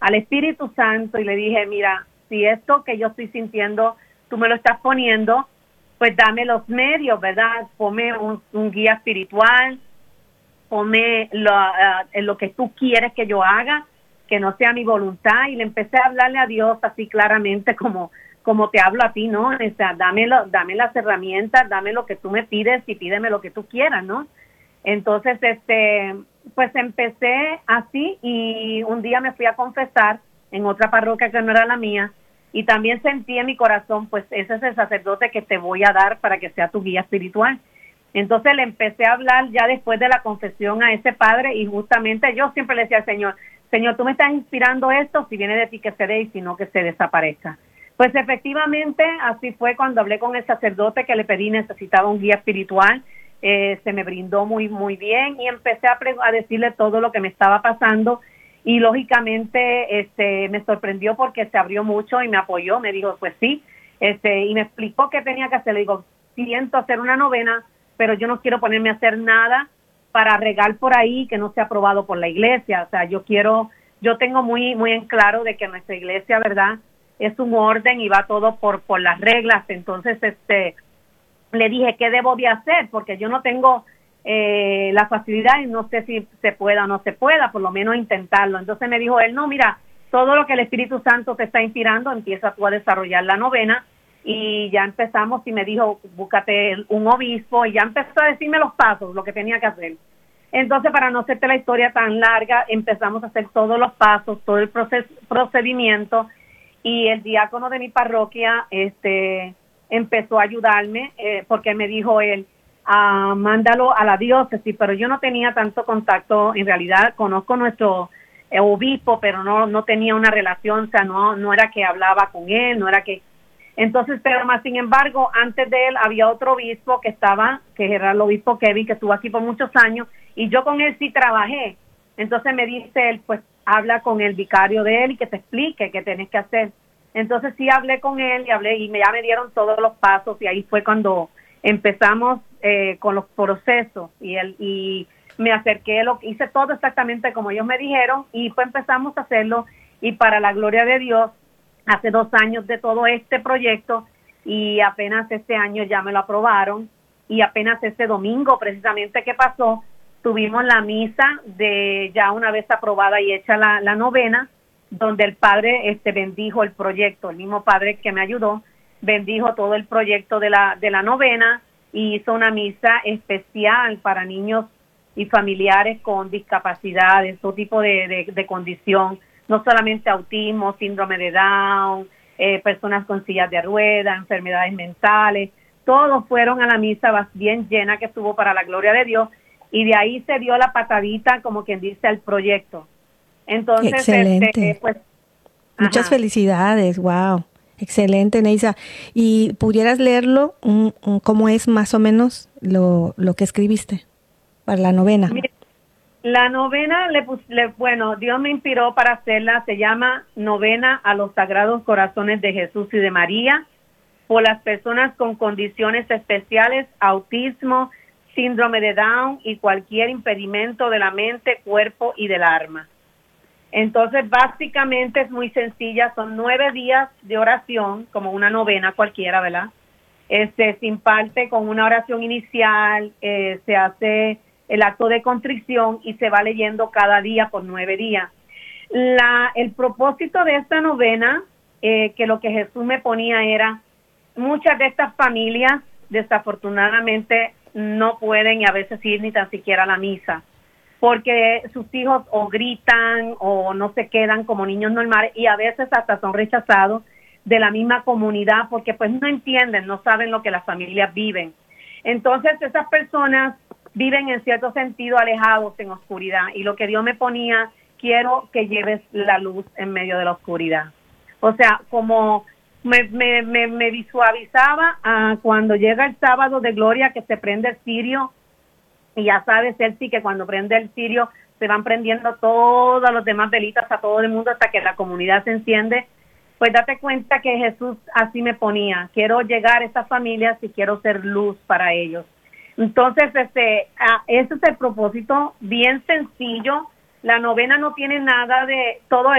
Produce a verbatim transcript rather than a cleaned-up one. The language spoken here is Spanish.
al Espíritu Santo y le dije, mira, si esto que yo estoy sintiendo, tú me lo estás poniendo, pues dame los medios, ¿verdad? Ponme un, un guía espiritual, ponme lo, uh, lo que tú quieres que yo haga, que no sea mi voluntad. Y le empecé a hablarle a Dios así claramente como, como te hablo a ti, ¿no? O sea, dame, lo, dame las herramientas, dame lo que tú me pides y pídeme lo que tú quieras, ¿no? Entonces, este, pues empecé así y un día me fui a confesar en otra parroquia que no era la mía y también sentí en mi corazón, pues ese es el sacerdote que te voy a dar para que sea tu guía espiritual. Entonces le empecé a hablar ya después de la confesión a ese padre y justamente yo siempre le decía al Señor, Señor, tú me estás inspirando esto, si viene de ti que se dé y si no que se desaparezca. Pues efectivamente así fue cuando hablé con el sacerdote que le pedí, necesitaba un guía espiritual. Eh, se me brindó muy muy bien y empecé a, pre- a decirle todo lo que me estaba pasando y lógicamente este me sorprendió porque se abrió mucho y me apoyó, me dijo pues sí, este y me explicó qué tenía que hacer. Le digo, siento hacer una novena, pero yo no quiero ponerme a hacer nada para regar por ahí que no sea aprobado por la iglesia. O sea, yo quiero, yo tengo muy muy en claro de que nuestra iglesia, ¿verdad?, es un orden y va todo por por las reglas. Entonces este le dije, ¿qué debo de hacer? Porque yo no tengo eh, la facilidad y no sé si se pueda o no se pueda, por lo menos intentarlo. Entonces me dijo él, no, mira, todo lo que el Espíritu Santo te está inspirando, empieza tú a desarrollar la novena. Y ya empezamos y me dijo, búscate un obispo, y ya empezó a decirme los pasos, lo que tenía que hacer. Entonces, para no hacerte la historia tan larga, empezamos a hacer todos los pasos, todo el proces- procedimiento, y el diácono de mi parroquia, este... empezó a ayudarme, eh, porque me dijo él, ah, mándalo a la diócesis, pero yo no tenía tanto contacto, en realidad conozco nuestro eh, obispo, pero no no tenía una relación, o sea, no no era que hablaba con él, no era que... Entonces, pero más sin embargo, antes de él había otro obispo que estaba, que era el obispo Kevin, que estuvo aquí por muchos años, y yo con él sí trabajé. Entonces me dice él, pues habla con el vicario de él y que te explique qué tenés que hacer. Entonces sí hablé con él y hablé y me, ya me dieron todos los pasos y ahí fue cuando empezamos eh, con los procesos y él y me acerqué, lo hice todo exactamente como ellos me dijeron y pues empezamos a hacerlo y para la gloria de Dios, hace dos años de todo este proyecto y apenas este año ya me lo aprobaron y apenas este domingo precisamente que pasó, tuvimos la misa de ya una vez aprobada y hecha la, la novena, donde el padre este bendijo el proyecto, el mismo padre que me ayudó, bendijo todo el proyecto de la de la novena y hizo una misa especial para niños y familiares con discapacidades, todo tipo de, de, de condición, no solamente autismo, síndrome de Down, eh, personas con sillas de ruedas, enfermedades mentales, todos fueron a la misa bien llena que estuvo para la gloria de Dios y de ahí se dio la patadita, como quien dice, al proyecto. Entonces, Excelente. este, pues, Muchas ajá. felicidades, wow. Excelente, Neisa. ¿Y pudieras leerlo, un, un, cómo es más o menos lo, lo que escribiste para la novena? Mira, la novena, le, pus, le bueno, Dios me inspiró para hacerla, se llama Novena a los Sagrados Corazones de Jesús y de María, por las personas con condiciones especiales, autismo, síndrome de Down y cualquier impedimento de la mente, cuerpo y del alma. Entonces, básicamente es muy sencilla, son nueve días de oración, como una novena cualquiera, ¿verdad? Este, se imparte con una oración inicial, eh, se hace el acto de contrición y se va leyendo cada día por nueve días. La, el propósito de esta novena, eh, que lo que Jesús me ponía era, muchas de estas familias desafortunadamente no pueden y a veces ir ni tan siquiera a la misa, porque sus hijos o gritan o no se quedan como niños normales y a veces hasta son rechazados de la misma comunidad porque pues no entienden, no saben lo que las familias viven. Entonces esas personas viven en cierto sentido alejados en oscuridad y lo que Dios me ponía, quiero que lleves la luz en medio de la oscuridad. O sea, como me, me, me, me visualizaba uh, cuando llega el sábado de gloria que se prende el cirio. Y ya sabes, él sí que cuando prende el cirio se van prendiendo todas las demás velitas a todo el mundo hasta que la comunidad se enciende. Pues date cuenta que Jesús así me ponía. Quiero llegar a estas familias y quiero ser luz para ellos. Entonces, este, ah, ese es el propósito, bien sencillo. La novena no tiene nada de todo